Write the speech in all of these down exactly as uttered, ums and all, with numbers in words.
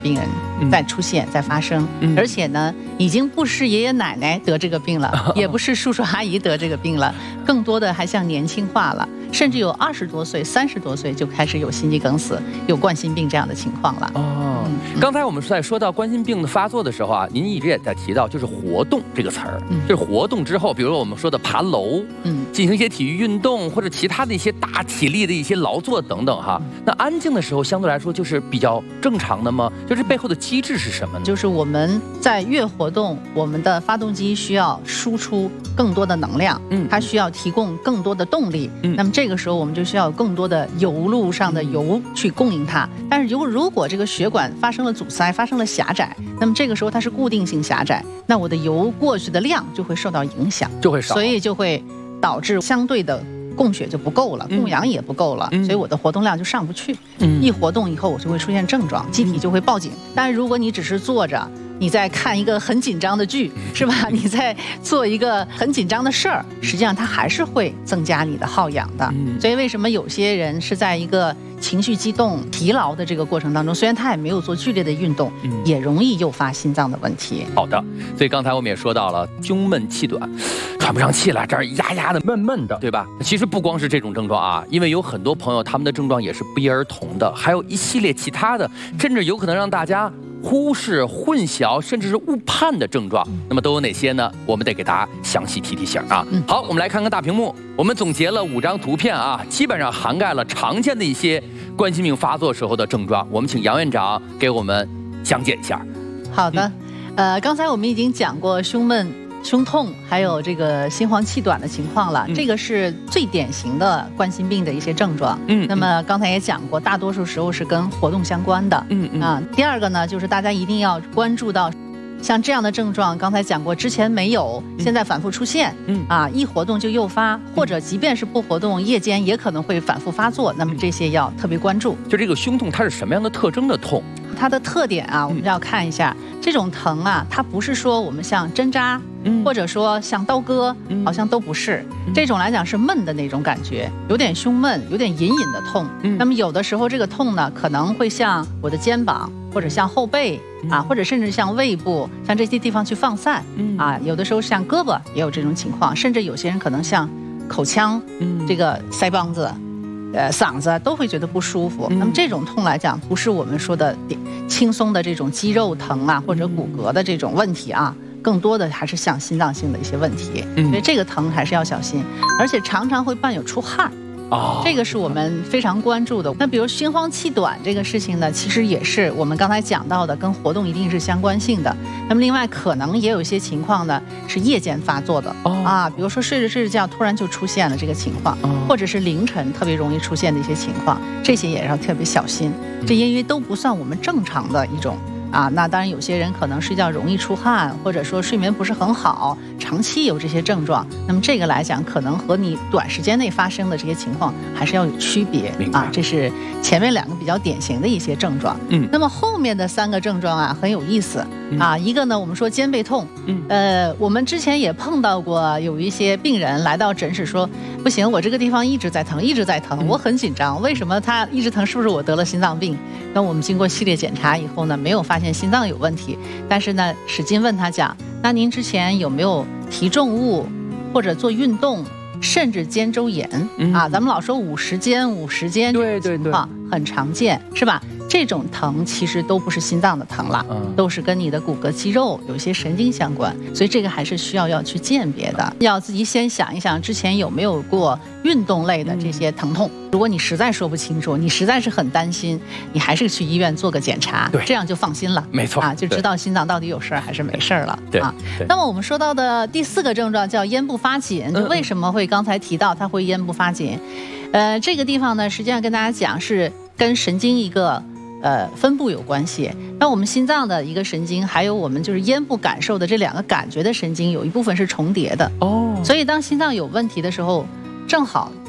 病人在出现、在发生， 嗯、 而且呢，已经不是爷爷奶奶得这个病了，也不是叔叔阿姨得这个病了，更多的还像年轻化了，甚至有二十多岁、三十多岁就开始有心肌梗死、有冠心病这样的情况了。 哦，嗯、刚才我们在说到冠心病的发作的时候啊，您一直也在提到就是活动这个词儿，嗯、就是活动之后，比如说我们说的爬楼，嗯，进行一些体育运动或者其他的一些大体力的一些劳作等等哈。那安静的时候相对来说就是比较正常的吗？就这背后的机制是什么呢？ 就是我们在越活动，我们的发动机需要输出更多的能量，嗯，它需要提供更多的动力，嗯，那么这个时候我们就需要有更多的油路上的油去供应它。但是如如果这个血管发生了阻塞，发生了狭窄，那么这个时候它是固定性狭窄，那我的油过去的量就会受到影响， 就会少， 所以就会导致相对的供血就不够了，供氧也不够了，嗯、所以我的活动量就上不去。嗯、一活动以后，我就会出现症状，机体就会报警。但是如果你只是坐着，你在看一个很紧张的剧，是吧？你在做一个很紧张的事儿，实际上它还是会增加你的耗氧的。嗯、所以为什么有些人是在一个情绪激动、疲劳的这个过程当中，虽然他也没有做剧烈的运动，嗯、也容易诱发心脏的问题。 好的，所以刚才我们也说到了胸闷气短，喘不上气来，这儿压压的闷闷的，对吧？其实不光是这种症状啊，因为有很多朋友他们的症状也是不一而同的，还有一系列其他的，甚至有可能让大家忽视、混淆，甚至是误判的症状，那么都有哪些呢？我们得给大家详细提提醒啊。嗯、好，我们来看看大屏幕，我们总结了五张图片啊，基本上涵盖了常见的一些冠心病发作时候的症状。我们请杨院长给我们讲解一下。 好的，嗯、呃，刚才我们已经讲过胸闷、胸痛，还有这个心慌气短的情况了，嗯、这个是最典型的冠心病的一些症状。嗯，那么刚才也讲过，大多数时候是跟活动相关的。嗯嗯啊，第二个呢，就是大家一定要关注到，像这样的症状，刚才讲过，之前没有，现在反复出现。嗯啊，一活动就诱发，或者即便是不活动，夜间也可能会反复发作。那么这些要特别关注。 就这个胸痛，它是什么样的特征的痛？ 它的特点啊，我们要看一下，嗯、这种疼啊，它不是说我们像针扎，嗯、或者说像刀割，嗯、好像都不是。嗯、这种来讲是闷的那种感觉，有点胸闷，有点隐隐的痛。嗯、那么有的时候这个痛呢，可能会像我的肩膀，或者像后背啊，或者甚至像胃部，像这些地方去放散。嗯、啊，有的时候像胳膊也有这种情况，甚至有些人可能像口腔，嗯、这个腮帮子。呃，嗓子都会觉得不舒服。嗯、那么这种痛来讲，不是我们说的轻松的这种肌肉疼啊，或者骨骼的这种问题啊，更多的还是像心脏性的一些问题。嗯、所以这个疼还是要小心，而且常常会伴有出汗。哦，这个是我们非常关注的。那比如心慌气短这个事情呢，其实也是我们刚才讲到的，跟活动一定是相关性的。那么另外可能也有一些情况呢是夜间发作的。哦啊，比如说睡着睡着觉突然就出现了这个情况，哦、或者是凌晨特别容易出现的一些情况，这些也要特别小心。这因为都不算我们正常的一种。啊，那当然有些人可能睡觉容易出汗，或者说睡眠不是很好，长期有这些症状，那么这个来讲可能和你短时间内发生的这些情况还是要有区别啊。这是前面两个比较典型的一些症状。嗯，那么后面的三个症状啊很有意思啊。一个呢，我们说肩背痛，嗯，呃，我们之前也碰到过有一些病人来到诊室说，不行，我这个地方一直在疼，一直在疼，我很紧张，为什么他一直疼？是不是我得了心脏病？那我们经过系列检查以后呢，没有发现心脏有问题，但是呢，使劲问他讲，那您之前有没有提重物或者做运动，甚至肩周炎、嗯、啊？咱们老说五十肩、五十肩， 对对对， 很常见，是吧？这种疼其实都不是心脏的疼了，嗯、都是跟你的骨骼肌肉有些神经相关，所以这个还是需要要去鉴别的，要自己先想一想之前有没有过运动类的这些疼痛。嗯、如果你实在说不清楚，你实在是很担心，你还是去医院做个检查，对，这样就放心了。 没错啊，就知道心脏到底有事儿还是没事儿了。 对啊。那么我们说到的第四个症状叫咽部发紧，就为什么会刚才提到它会咽部发紧？呃，这个地方呢，实际上跟大家讲是跟神经一个。呃，分布有关系。那我们心脏的一个神经，还有我们就是咽部感受的这两个感觉的神经，有一部分是重叠的。哦，所以当心脏有问题的时候，正好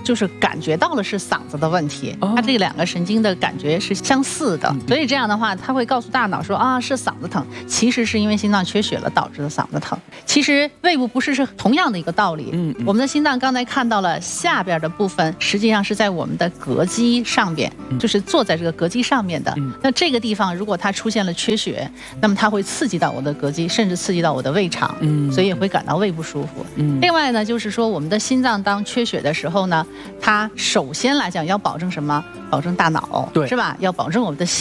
就是感觉到了是嗓子的问题，它这两个神经的感觉是相似的，所以这样的话，它会告诉大脑说啊是嗓子疼，其实是因为心脏缺血了导致的嗓子疼。其实胃部不适是同样的一个道理。嗯，我们的心脏刚才看到了下边的部分，实际上是在我们的膈肌上边，就是坐在这个膈肌上面的。那这个地方如果它出现了缺血，那么它会刺激到我的膈肌，甚至刺激到我的胃肠，所以也会感到胃不舒服。另外呢，就是说我们的心脏当缺血的时候呢，它首先来讲要保证什么？保证大脑，对，是吧？要保证我们的